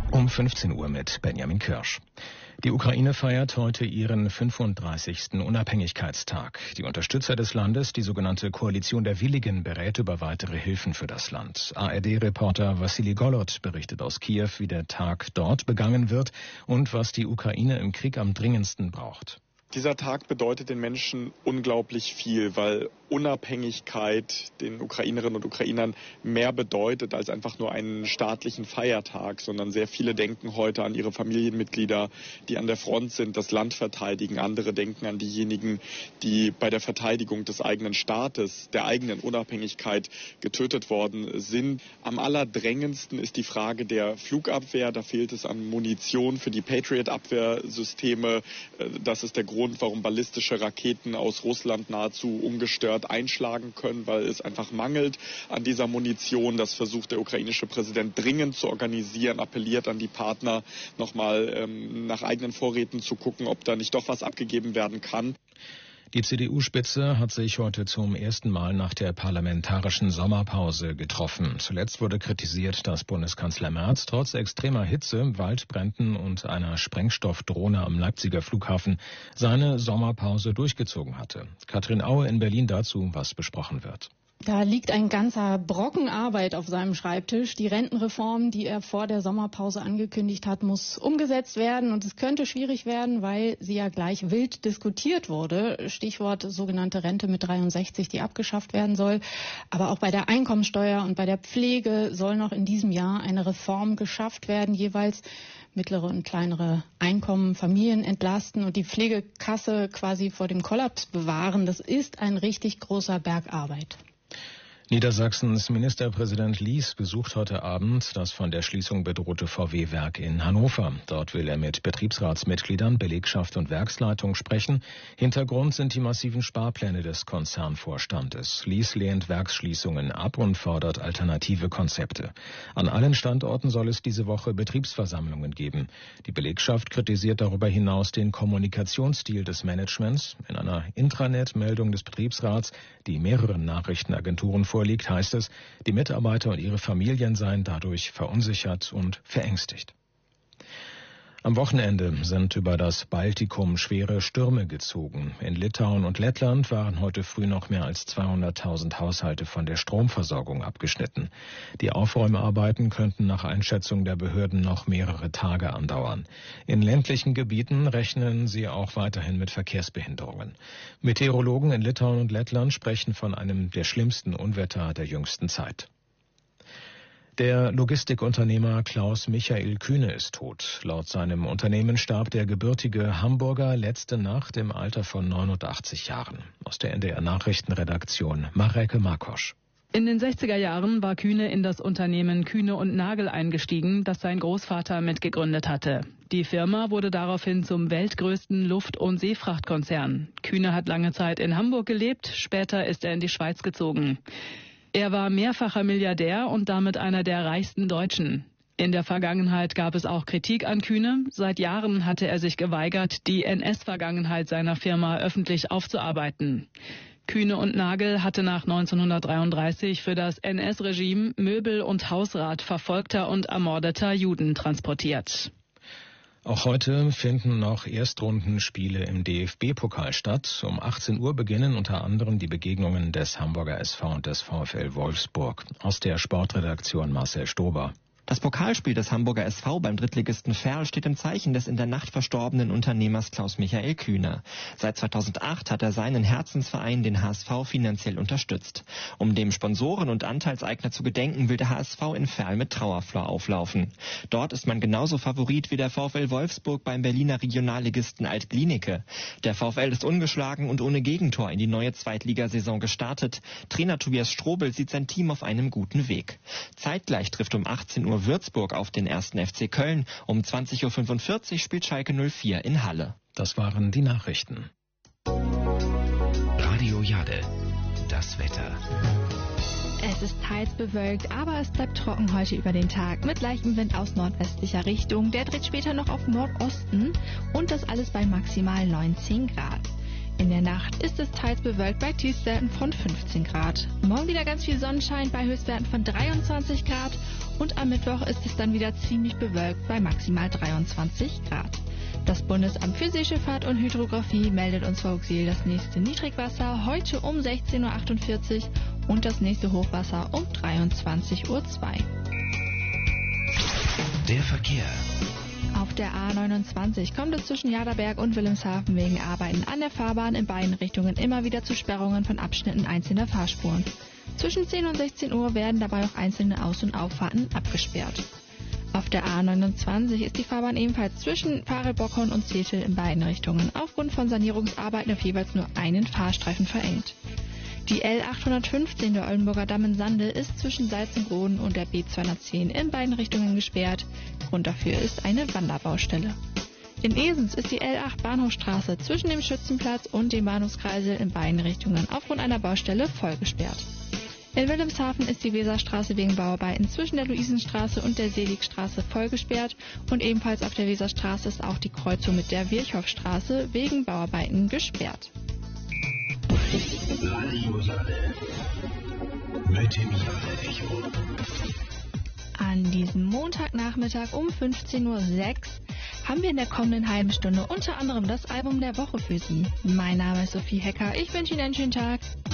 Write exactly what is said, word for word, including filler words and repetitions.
Um fünfzehn Uhr mit Benjamin Kirsch. Die Ukraine feiert heute ihren fünfunddreißigsten Unabhängigkeitstag. Die Unterstützer des Landes, die sogenannte Koalition der Willigen, berät über weitere Hilfen für das Land. A R D-Reporter Wassili Golod berichtet aus Kiew, wie der Tag dort begangen wird und was die Ukraine im Krieg am dringendsten braucht. Dieser Tag bedeutet den Menschen unglaublich viel, weil Unabhängigkeit den Ukrainerinnen und Ukrainern mehr bedeutet als einfach nur einen staatlichen Feiertag, sondern sehr viele denken heute an ihre Familienmitglieder, die an der Front sind, das Land verteidigen. Andere denken an diejenigen, die bei der Verteidigung des eigenen Staates, der eigenen Unabhängigkeit getötet worden sind. Am allerdrängendsten ist die Frage der Flugabwehr. Da fehlt es an Munition für die Patriot-Abwehrsysteme. Das ist der Grund, warum ballistische Raketen aus Russland nahezu ungestört einschlagen können, weil es einfach mangelt an dieser Munition. Das versucht der ukrainische Präsident dringend zu organisieren, appelliert an die Partner, nochmal ähm, nach eigenen Vorräten zu gucken, ob da nicht doch was abgegeben werden kann. Die C D U-Spitze hat sich heute zum ersten Mal nach der parlamentarischen Sommerpause getroffen. Zuletzt wurde kritisiert, dass Bundeskanzler Merz trotz extremer Hitze, Waldbränden und einer Sprengstoffdrohne am Leipziger Flughafen seine Sommerpause durchgezogen hatte. Katrin Aue in Berlin dazu, was besprochen wird. Da liegt ein ganzer Brocken Arbeit auf seinem Schreibtisch. Die Rentenreform, die er vor der Sommerpause angekündigt hat, muss umgesetzt werden. Und es könnte schwierig werden, weil sie ja gleich wild diskutiert wurde. Stichwort sogenannte Rente mit dreiundsechzig, die abgeschafft werden soll. Aber auch bei der Einkommensteuer und bei der Pflege soll noch in diesem Jahr eine Reform geschafft werden, jeweils mittlere und kleinere Einkommen, Familien entlasten und die Pflegekasse quasi vor dem Kollaps bewahren. Das ist ein richtig großer Berg Arbeit. Niedersachsens Ministerpräsident Lies besucht heute Abend das von der Schließung bedrohte V W-Werk in Hannover. Dort will er mit Betriebsratsmitgliedern, Belegschaft und Werksleitung sprechen. Hintergrund sind die massiven Sparpläne des Konzernvorstandes. Lies lehnt Werksschließungen ab und fordert alternative Konzepte. An allen Standorten soll es diese Woche Betriebsversammlungen geben. Die Belegschaft kritisiert darüber hinaus den Kommunikationsstil des Managements. In einer Intranet-Meldung des Betriebsrats, die mehreren Nachrichtenagenturen vorliegt, heißt es, die Mitarbeiter und ihre Familien seien dadurch verunsichert und verängstigt. Am Wochenende sind über das Baltikum schwere Stürme gezogen. In Litauen und Lettland waren heute früh noch mehr als zweihunderttausend Haushalte von der Stromversorgung abgeschnitten. Die Aufräumarbeiten könnten nach Einschätzung der Behörden noch mehrere Tage andauern. In ländlichen Gebieten rechnen sie auch weiterhin mit Verkehrsbehinderungen. Meteorologen in Litauen und Lettland sprechen von einem der schlimmsten Unwetter der jüngsten Zeit. Der Logistikunternehmer Klaus Michael Kühne ist tot. Laut seinem Unternehmen starb der gebürtige Hamburger letzte Nacht im Alter von neunundachtzig Jahren. Aus der N D R-Nachrichtenredaktion Mareke Markosch. In den sechziger Jahren war Kühne in das Unternehmen Kühne und Nagel eingestiegen, das sein Großvater mitgegründet hatte. Die Firma wurde daraufhin zum weltgrößten Luft- und Seefrachtkonzern. Kühne hat lange Zeit in Hamburg gelebt, später ist er in die Schweiz gezogen. Er war mehrfacher Milliardär und damit einer der reichsten Deutschen. In der Vergangenheit gab es auch Kritik an Kühne. Seit Jahren hatte er sich geweigert, die N S-Vergangenheit seiner Firma öffentlich aufzuarbeiten. Kühne und Nagel hatte nach neunzehnhundertdreiunddreißig für das N S-Regime Möbel und Hausrat verfolgter und ermordeter Juden transportiert. Auch heute finden noch Erstrundenspiele im D F B-Pokal statt. Um achtzehn Uhr beginnen unter anderem die Begegnungen des Hamburger S V und des VfL Wolfsburg. Aus der Sportredaktion Marcel Stober. Das Pokalspiel des Hamburger S V beim Drittligisten Verl steht im Zeichen des in der Nacht verstorbenen Unternehmers Klaus Michael Kühne. Seit zweitausendacht hat er seinen Herzensverein, den H S V, finanziell unterstützt. Um dem Sponsoren und Anteilseigner zu gedenken, will der H S V in Verl mit Trauerflor auflaufen. Dort ist man genauso Favorit wie der VfL Wolfsburg beim Berliner Regionalligisten Alt-Glienicke. Der VfL ist ungeschlagen und ohne Gegentor in die neue Zweitligasaison gestartet. Trainer Tobias Strobel sieht sein Team auf einem guten Weg. Zeitgleich trifft um achtzehn Uhr Würzburg auf den ersten F C Köln. Um zwanzig Uhr fünfundvierzig spielt Schalke null vier in Halle. Das waren die Nachrichten. Radio Jade, das Wetter. Es ist teils bewölkt, aber es bleibt trocken heute über den Tag mit leichtem Wind aus nordwestlicher Richtung. Der dreht später noch auf Nordosten und das alles bei maximal neunzehn Grad. In der Nacht ist es teils bewölkt bei Tiefstwerten von fünfzehn Grad. Morgen wieder ganz viel Sonnenschein bei Höchstwerten von dreiundzwanzig Grad und am Mittwoch ist es dann wieder ziemlich bewölkt bei maximal dreiundzwanzig Grad. Das Bundesamt für Seeschifffahrt und Hydrographie meldet uns vor Uxel das nächste Niedrigwasser heute um sechzehn Uhr achtundvierzig und das nächste Hochwasser um dreiundzwanzig Uhr zwei. Der Verkehr. Auf der A neunundzwanzig kommt es zwischen Jaderberg und Wilhelmshaven wegen Arbeiten an der Fahrbahn in beiden Richtungen immer wieder zu Sperrungen von Abschnitten einzelner Fahrspuren. Zwischen zehn und sechzehn Uhr werden dabei auch einzelne Aus- und Auffahrten abgesperrt. Auf der A neunundzwanzig ist die Fahrbahn ebenfalls zwischen Farel-Bockhorn und Zetel in beiden Richtungen aufgrund von Sanierungsarbeiten auf jeweils nur einen Fahrstreifen verengt. Die L achthundertfünfzehn der Oldenburger Damm in Sande ist zwischen Salzengroden und der B zweihundertzehn in beiden Richtungen gesperrt. Grund dafür ist eine Wanderbaustelle. In Esens ist die L acht Bahnhofstraße zwischen dem Schützenplatz und dem Bahnhofskreisel in beiden Richtungen aufgrund einer Baustelle voll gesperrt. In Wilhelmshaven ist die Weserstraße wegen Bauarbeiten zwischen der Luisenstraße und der Seligstraße voll gesperrt und ebenfalls auf der Weserstraße ist auch die Kreuzung mit der Virchowstraße wegen Bauarbeiten gesperrt. An diesem Montagnachmittag um fünfzehn Uhr sechs haben wir in der kommenden halben Stunde unter anderem das Album der Woche für Sie. Mein Name ist Sophie Hecker, ich wünsche Ihnen einen schönen Tag.